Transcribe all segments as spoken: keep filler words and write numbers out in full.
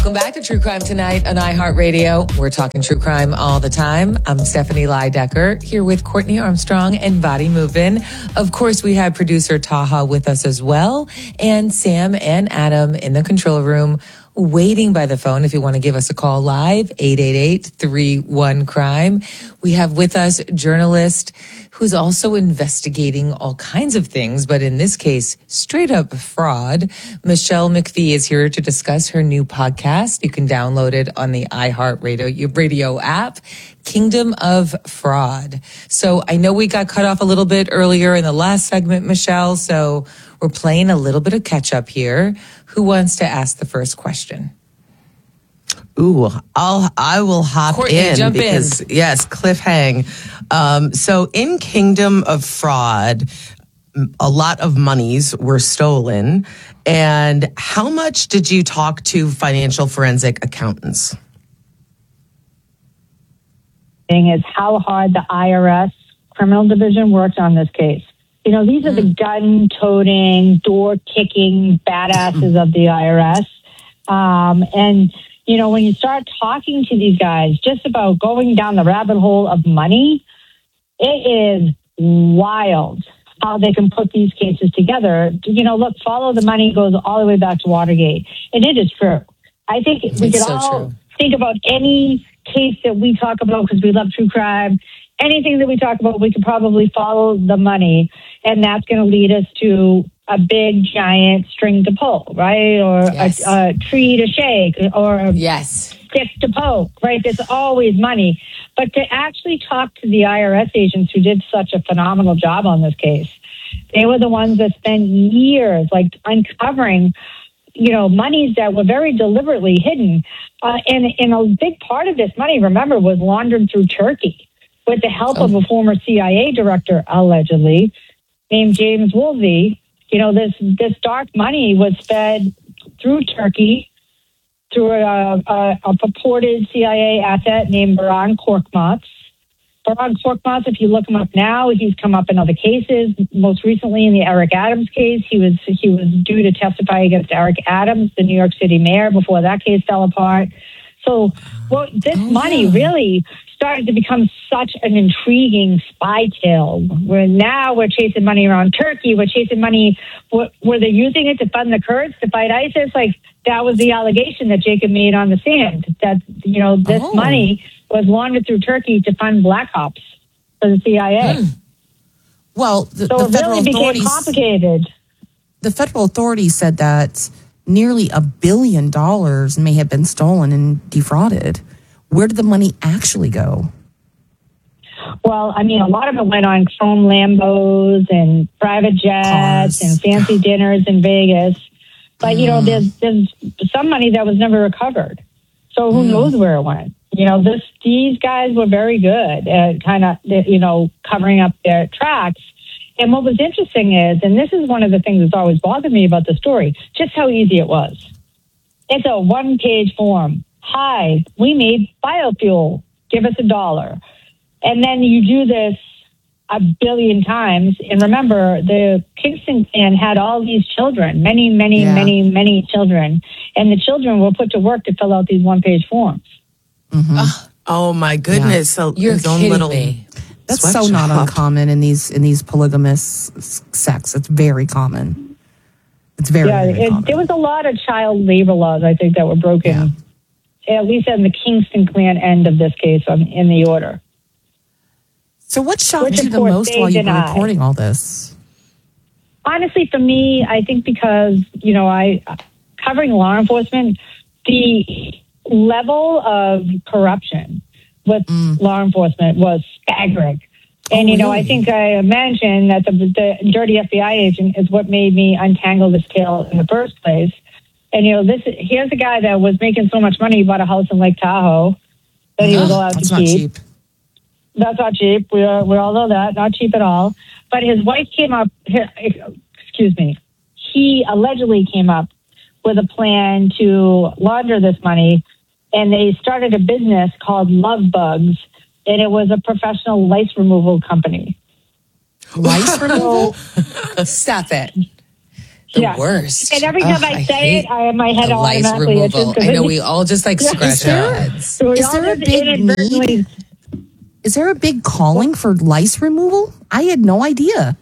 Welcome back to True Crime Tonight on iHeartRadio. We're talking true crime all the time. I'm Stephanie Lydecker here with Courtney Armstrong and Body Movin'. Of course, we have producer Taha with us as well, and Sam and Adam in the control room waiting by the phone if you want to give us a call live, eight eight eight, three one, crime. We have with us journalist who's also investigating all kinds of things, but in this case, straight up fraud. Michelle McPhee is here to discuss her new podcast. You can download it on the iHeartRadio radio app, Kingdom of Fraud. So I know we got cut off a little bit earlier in the last segment, Michelle, so we're playing a little bit of catch up here. Who wants to ask the first question? Ooh, I'll, I will hop Courtney, in jump because, in. yes, cliffhang. Um, so in Kingdom of Fraud, a lot of monies were stolen. And how much did you talk to financial forensic accountants? Thing is how hard the I R S criminal division worked on this case. You know, these are the gun-toting, door-kicking badasses of the I R S. Um, and, you know, when you start talking to these guys just about going down the rabbit hole of money, it is wild how they can put these cases together. You know, look, Follow the Money goes all the way back to Watergate. And it is true. I think we It's could so all true. think about any case that we talk about because we love true crime. Anything that we talk about, we could probably follow the money, and that's going to lead us to a big, giant string to pull, right? Or Yes. a, a tree to shake, or a Yes. stick to poke, right? There's always money. But to actually talk to the I R S agents who did such a phenomenal job on this case, they were the ones that spent years, like, uncovering, you know, monies that were very deliberately hidden. Uh, and, and a big part of this money, remember, was laundered through Turkey with the help Oh. of a former C I A director, allegedly, named James Woolsey. You know, this, this dark money was fed through Turkey through a, a, a purported C I A asset named Baran Korkmaz. Baran Korkmaz, if you look him up now, he's come up in other cases. Most recently in the Eric Adams case, he was he was due to testify against Eric Adams, the New York City mayor, before that case fell apart. So well, this Oh, money yeah. really started to become such an intriguing spy tale. Where now we're chasing money around Turkey. We're chasing money. Were, were they using it to fund the Kurds to fight ISIS? Like, that was the allegation that Jacob made on the stand. That, you know, this Oh. money was laundered through Turkey to fund black ops for the C I A. Hmm. Well, the, So the it federal really became authorities, complicated. the federal authorities said that nearly a billion dollars may have been stolen and defrauded. Where did the money actually go? Well, I mean, a lot of it went on chrome Lambos and private jets Cars. and fancy dinners in Vegas. But, you know, there's, there's some money that was never recovered. So who knows where it went? You know, this these guys were very good at kind of, you know, covering up their tracks. And what was interesting is, and this is one of the things that's always bothered me about the story, just how easy it was. It's a one-page form. Hi, we made biofuel. Give us a dollar. And then you do this a billion times. And remember, the Kingston clan had all these children, many, many, Yeah. many, many children. And the children were put to work to fill out these one-page forms. Oh my goodness! So You're his own kidding little me. That's so sweatshop. not uncommon in these in these polygamous s- sects. It's very common. It's very, Yeah, very it, common. there was a lot of child labor laws, I think, that were broken, at least in the Kingston clan end of this case on, in the order. So what shocked Which, you of the course, most they while you were deny. reporting all this? Honestly, for me, I think because, you know, I covering law enforcement, the level of corruption with law enforcement was staggering. And, Oh, you know, I really? think I mentioned that the, the dirty F B I agent is what made me untangle this tale in the first place. And, you know, this here's a guy that was making so much money, he bought a house in Lake Tahoe that he was allowed That's to not keep. cheap. That's not cheap. We, are, we all know that. Not cheap at all. But his wife came up, excuse me, he allegedly came up with a plan to launder this money, and they started a business called Love Bugs, and it was a professional lice removal company. Lice removal? Stop it. The yeah. worst. And every time Ugh, I I say hate it, I, my head the lice automatically removal. itches. I know we all just like Yeah. scratch Is there- our heads. So we Is all there a just big inadvertently- need? Is there a big calling for lice removal? I had no idea.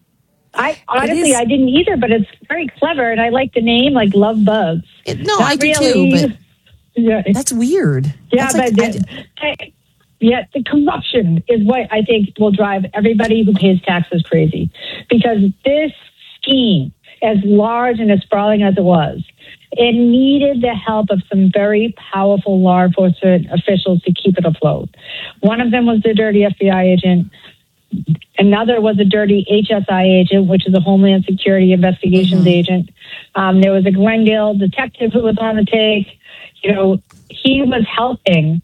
I honestly, is- I didn't either, but it's very clever, and I like the name, like Love Bugs. It, no, Not I do really. too, but Yeah, that's weird. yeah, That's but like, the, hey, yeah, the corruption is what I think will drive everybody who pays taxes crazy, because this scheme, as large and as sprawling as it was, it needed the help of some very powerful law enforcement officials to keep it afloat. One of them was the dirty F B I agent. Another was a dirty H S I agent, which is a Homeland Security Investigations mm-hmm. agent. Um, there was a Glendale detective who was on the take. You know, he was helping.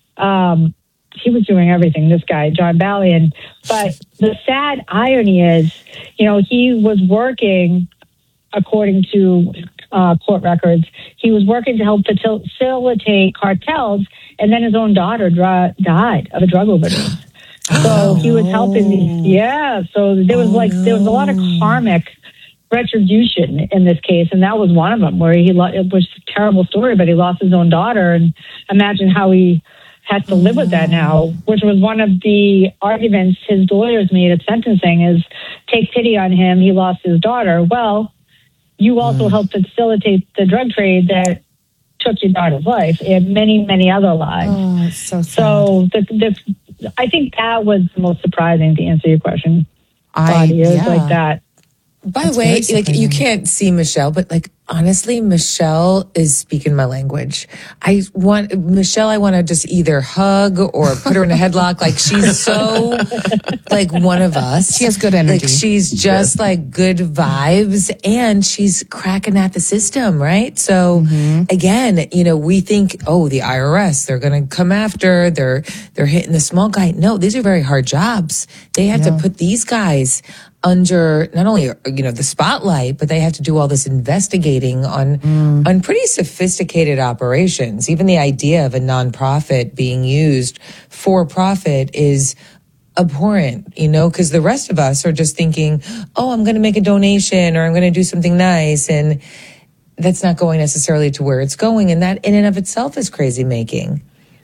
Um, he was doing everything, this guy, John Ballion. But the sad irony is, you know, he was working, according to uh, court records, he was working to help facilitate cartels, and then his own daughter dra- died of a drug overdose. So he was helping these, yeah. So there was oh, like, there was a lot of karmic retribution in this case, and that was one of them where he, lo- it was a terrible story, but he lost his own daughter, and imagine how he has to live with that now, which was one of the arguments his lawyers made at sentencing is take pity on him. He lost his daughter. Well, you also mm. helped facilitate the drug trade that took your daughter's life and many, many other lives. Oh, it's so sad. So the, the, I think that was the most surprising to answer your question. I, Body is yeah. like that. By That's the way, very like you surprising. can't see Michelle, but like honestly, Michelle is speaking my language. I want Michelle. I want to just either hug or put her in a headlock. Like she's so like one of us. She has good energy. Like she's just like good vibes, and she's cracking at the system, right? So Mm-hmm. again, you know, we think, oh, the I R S, they're going to come after. They're they're hitting the small guy. No, these are very hard jobs. They have Yeah. to put these guys under not only, you know, the spotlight, but they have to do all this investigating on mm. on pretty sophisticated operations. Even the idea of a nonprofit being used for profit is abhorrent, you know, because the rest of us are just thinking, oh, I'm going to make a donation or I'm going to do something nice. And that's not going necessarily to where it's going. And that in and of itself is crazy making.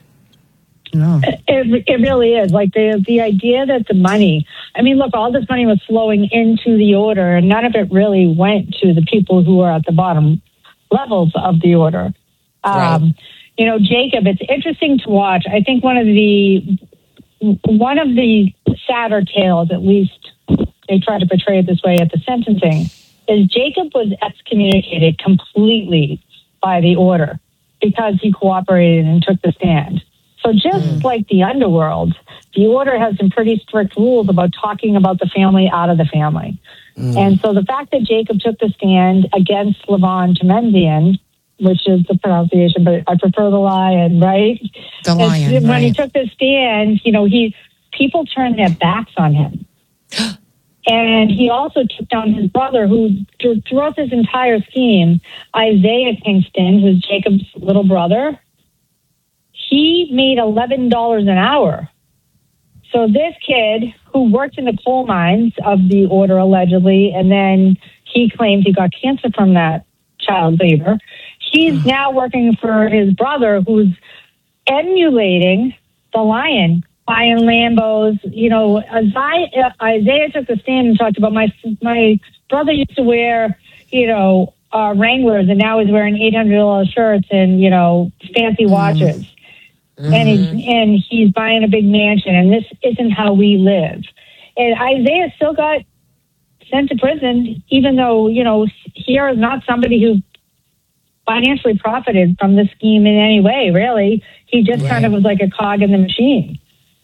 No. It, it really is. Like the the idea that the money, I mean, look, all this money was flowing into the order, and none of it really went to the people who are at the bottom levels of the order. Right. Um, you know, Jacob, it's interesting to watch. I think one of the one of the sadder tales, at least they try to portray it this way at the sentencing, is Jacob was excommunicated completely by the order because he cooperated and took the stand. So just mm. like the underworld, the order has some pretty strict rules about talking about the family out of the family. Mm. And so the fact that Jacob took the stand against Levon Temenzian, which is the pronunciation, but I prefer the lion, right? The lion, When right. he took the stand, you know, he people turned their backs on him. And he also took down his brother, who throughout this entire scheme, Isaiah Kingston, who's Jacob's little brother, he made eleven dollars an hour. So this kid who worked in the coal mines of the order allegedly, and then he claimed he got cancer from that child labor, he's now working for his brother who's emulating the lion, buying Lambos. You know, Isaiah, Isaiah took the stand and talked about my, my brother used to wear, you know, uh, Wranglers, and now he's wearing eight hundred dollars shirts and, you know, fancy watches. Mm. Mm-hmm. And he's, and he's buying a big mansion, and this isn't how we live. And Isaiah still got sent to prison, even though, you know, here is not somebody who financially profited from the scheme in any way, really. He just right. kind of was like a cog in the machine.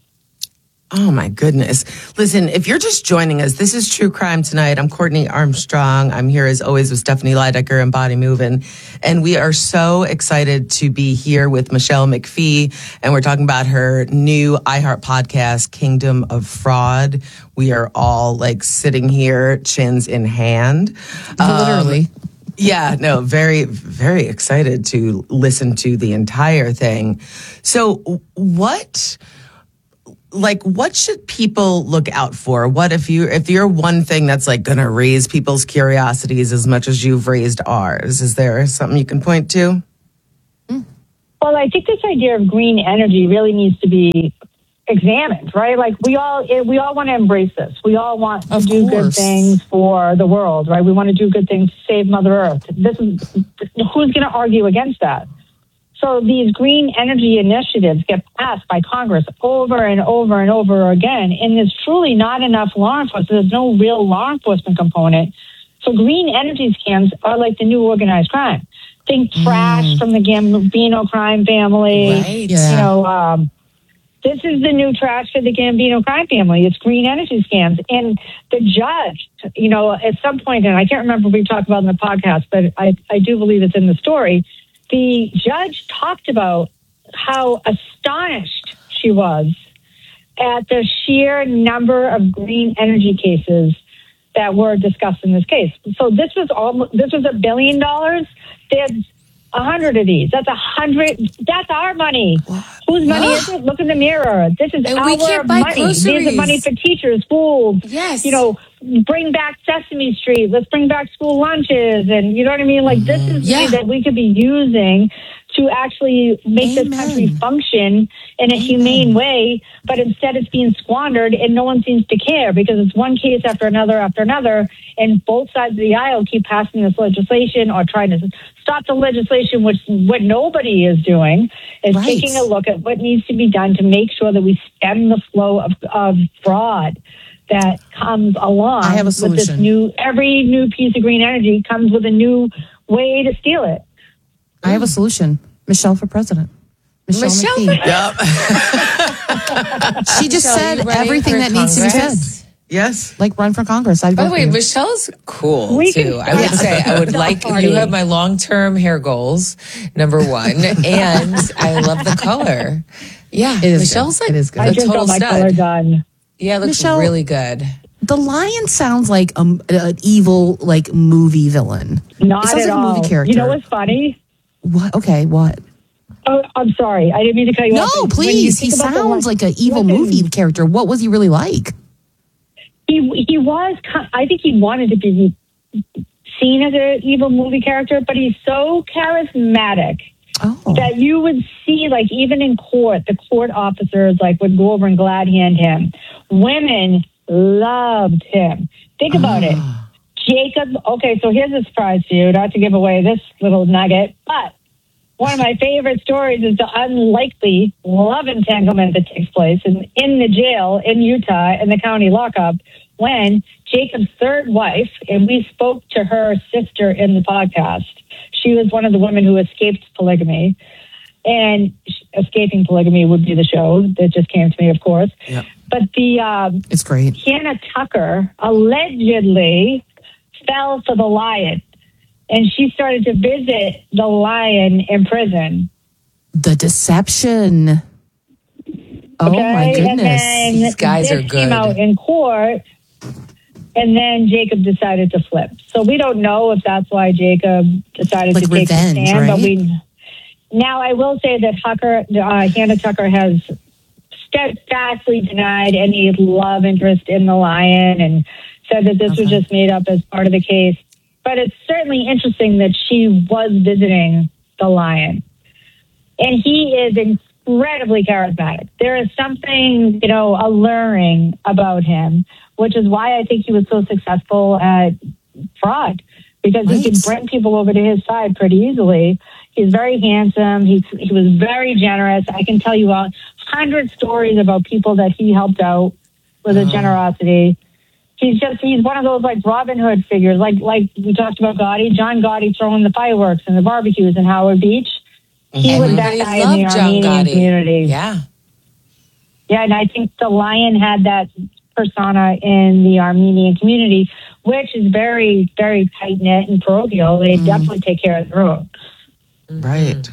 Oh, my goodness. Listen, if you're just joining us, this is True Crime Tonight. I'm Courtney Armstrong. I'm here as always with Stephanie Leidecker and Body Movin'. And we are so excited to be here with Michelle McPhee. And we're talking about her new iHeart podcast, Kingdom of Fraud. We are all like sitting here, chins in hand. Literally. Um, Yeah, no, very, very excited to listen to the entire thing. So what... like, what should people look out for? What if you if you're one thing that's like going to raise people's curiosities as much as you've raised ours? Is there something you can point to? Well, I think this idea of green energy really needs to be examined, right? Like we all we all want to embrace this. We all want to Of do good course. things for the world, right? We want to do good things to save Mother Earth. This is who's going to argue against that? So these green energy initiatives get passed by Congress over and over and over again, and there's truly not enough law enforcement. There's no real law enforcement component. So green energy scams are like the new organized crime. Think trash Mm. from the Gambino crime family. Right. Yeah. You know, um, this is the new trash for the Gambino crime family. It's green energy scams. And the judge, you know, at some point, and I can't remember if we talked about it in the podcast, but I, I do believe it's in the story, the judge talked about how astonished she was at the sheer number of green energy cases that were discussed in this case. So this was all, this was a billion dollars. There's a hundred of these. That's a hundred. That's our money. Whose money is it? Look in the mirror. This is And our we can't buy money. groceries. These are money for teachers, schools. Yes. You know, bring back Sesame Street. Let's bring back school lunches. And you know what I mean? Like this is Yeah. money that we could be using to actually make Amen. this country function in a humane way, but instead it's being squandered and no one seems to care because it's one case after another after another, and both sides of the aisle keep passing this legislation or trying to stop the legislation, which what nobody is doing is Right. taking a look at what needs to be done to make sure that we stem the flow of, of fraud that comes along I have a with this solution. new, every new piece of green energy comes with a new way to steal it. I have a solution. Michelle for president. Michelle, Michelle McKee. for- Yep. She just Michelle, said you running everything for that needs to be Congress? said. Yes. Like run for Congress. I'd By the vote way, for you. Michelle's cool We too. can I would start say I would the like party. you have my long term hair goals, number one, and I love the color. Yeah, It is Michelle's good. like It is good. I a just total got my stud. color done. Yeah, it looks Michelle- really good. The Lion sounds like a, an evil like movie villain. Not it sounds at like a all. movie character. You know what's funny? What? Okay, what? Oh, I'm sorry. I didn't mean to cut you No, off. When you please. He think about the sounds li- like an evil Listen, movie character. What was he really like? He he was. ki- I think he wanted to be seen as an evil movie character, but he's so charismatic Oh, that you would see, like even in court, the court officers like would go over and glad hand him. Women loved him. Think about it. Jacob. Okay, so here's a surprise to you. Not to give away this little nugget, but one of my favorite stories is the unlikely love entanglement that takes place in, in the jail in Utah in the county lockup when Jacob's third wife, and we spoke to her sister in the podcast. She was one of the women who escaped polygamy. And Escaping Polygamy would be the show that just came to me, of course. Yep. But the um, it's great. Hannah Tucker allegedly fell for the lion. And she started to visit the lion in prison. The deception. Oh Okay? my And goodness. then These guys this are good. came out in court, and then Jacob decided to flip. So we don't know if that's why Jacob decided Like to take revenge, the stand. But right? we now I will say that Tucker, uh, Hannah Tucker, has steadfastly denied any love interest in the lion and said that this was Okay. just made up as part of the case. But it's certainly interesting that she was visiting the lion. And he is incredibly charismatic. There is something, you know, alluring about him, which is why I think he was so successful at fraud, because he Right. could bring people over to his side pretty easily. He's very handsome. He, he was very generous. I can tell you a hundred stories about people that he helped out with his generosity. He's just, he's one of those like Robin Hood figures, like, like we talked about Gotti, John Gotti throwing the fireworks and the barbecues in Howard Beach. He was that Everybody guy in the loved John Armenian Gotti. community. Yeah. Yeah, and I think the lion had that persona in the Armenian community, which is very, very tight knit and parochial. They definitely take care of their own. Right.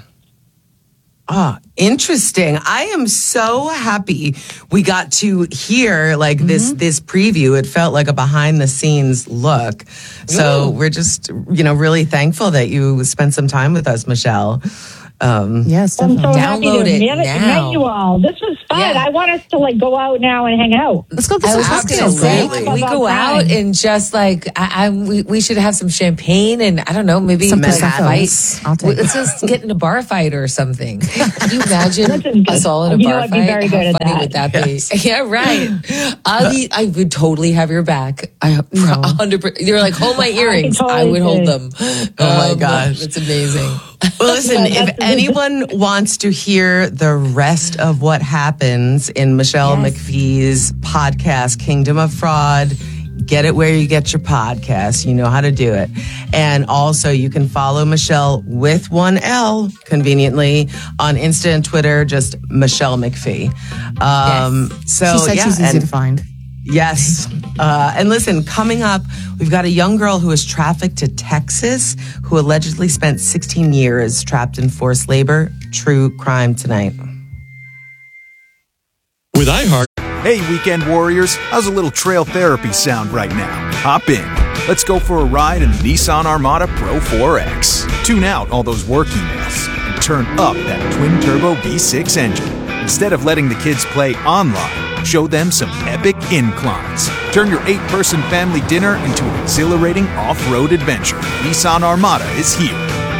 Ah, interesting. I am so happy we got to hear like this this preview. It felt like a behind the scenes look. So Ooh. we're just, you know, really thankful that you spent some time with us, Michelle. Um, Yes, I'm so definitely. happy Download to it meet, now. meet you all. This was fun. Yeah. I want us to like go out now and hang out. Let's go get I some was just gonna cocktails. say, Absolutely. can we go About out time. and just like I, I we, we should have some champagne and I don't know, maybe Some like a fight. Prosecco's. I'll take it. Let's just get in a bar fight or something. Can you imagine This is good. us all in a You know, bar I'd be fight? very How good at funny that. would that Yes. be? Yeah, right. I'll be, I would totally have your back. I No. a hundred percent. You're like, hold my earrings. I, totally would hold do. them. Oh my Um, gosh. that's amazing. Well, listen, Yeah, if that's- anyone wants to hear the rest of what happens in Michelle Yes. McPhee's podcast, Kingdom of Fraud, get it where you get your podcast. You know how to do it. And also, you can follow Michelle with one L, conveniently, on Insta and Twitter, just Michelle McPhee. Um, So, She said yeah, she's easy and- to find. Yes. Uh, and listen, coming up, we've got a young girl who was trafficked to Texas who allegedly spent sixteen years trapped in forced labor. True crime tonight. With iHeart. Hey, weekend warriors, how's a little trail therapy sound right now? Hop in. Let's go for a ride in the Nissan Armada Pro four X. Tune out all those work emails and turn up that twin-turbo V six engine. Instead of letting the kids play online, show them some epic inclines. Turn your eight-person family dinner into an exhilarating off-road adventure. Nissan Armada is here.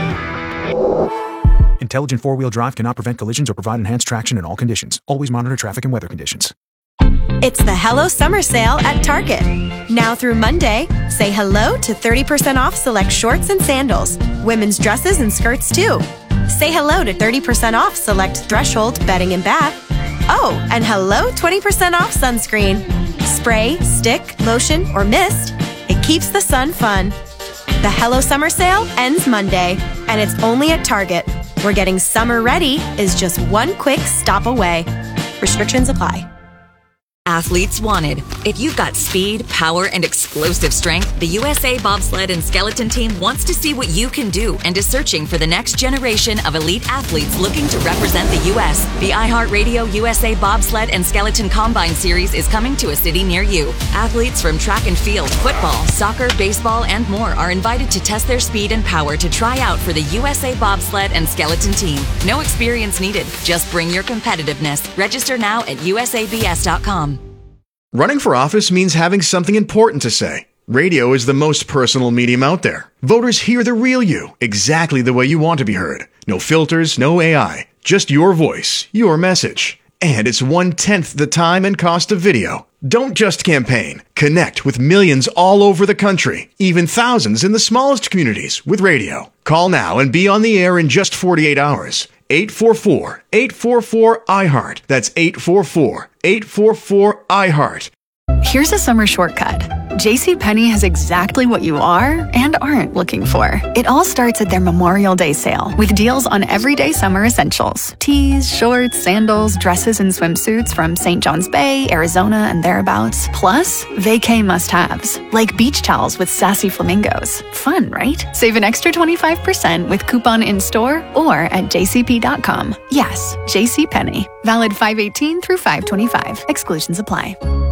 Intelligent four-wheel drive cannot prevent collisions or provide enhanced traction in all conditions. Always monitor traffic and weather conditions. It's the Hello Summer Sale at Target. Now through Monday, say hello to thirty percent off select shorts and sandals, women's dresses and skirts too. Say hello to thirty percent off select Threshold bedding and bath. Oh, and hello twenty percent off sunscreen. Spray, stick, lotion, or mist. It keeps the sun fun. The Hello Summer Sale ends Monday, and it's only at Target, where getting summer ready is just one quick stop away. Restrictions apply. Athletes wanted. If you've got speed, power, and explosive strength, the U S A Bobsled and Skeleton Team wants to see what you can do and is searching for the next generation of elite athletes looking to represent the U S. The iHeartRadio U S A Bobsled and Skeleton Combine Series is coming to a city near you. Athletes from track and field, football, soccer, baseball, and more are invited to test their speed and power to try out for the U S A Bobsled and Skeleton Team. No experience needed. Just bring your competitiveness. Register now at U S A B S dot com. Running for office means having something important to say. Radio is the most personal medium out there. Voters hear the real you, exactly the way you want to be heard. No filters, no A I, just your voice, your message. And it's one-tenth the time and cost of video. Don't just campaign. Connect with millions all over the country, even thousands in the smallest communities with radio. Call now and be on the air in just forty-eight hours. eight four four, eight four four, I heart. That's eight four four, eight four four, I heart. Here's a summer shortcut. JCPenney has exactly what you are and aren't looking for. It all starts at their Memorial Day sale with deals on everyday summer essentials. Tees, shorts, sandals, dresses, and swimsuits from Saint John's Bay, Arizona, and thereabouts. Plus, vacay must-haves, like beach towels with sassy flamingos. Fun, right? Save an extra twenty-five percent with coupon in-store or at j c p dot com. Yes, JCPenney. Valid five eighteen through five twenty-five. Exclusions apply.